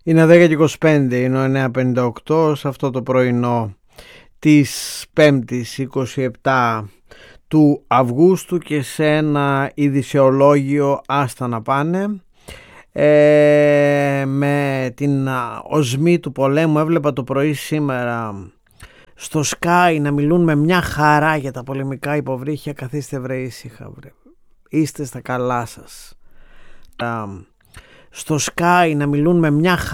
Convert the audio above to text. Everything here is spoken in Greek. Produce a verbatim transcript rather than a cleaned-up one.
Είναι δέκα και είκοσι πέντε, είναι ο εννιά πενήντα οκτώ σε αυτό το πρωινό της πέμπτης είκοσι επτά του Αυγούστου και σε ένα ειδησιολόγιο άστα να πάνε. Ε, με την οσμή του πολέμου έβλεπα το πρωί σήμερα στο Sky να μιλούν με μια χαρά για τα πολεμικά υποβρύχια. Καθίστε βρε ήσυχα βρε, είστε στα καλά σας. Στο Sky να μιλούν με μια χαρά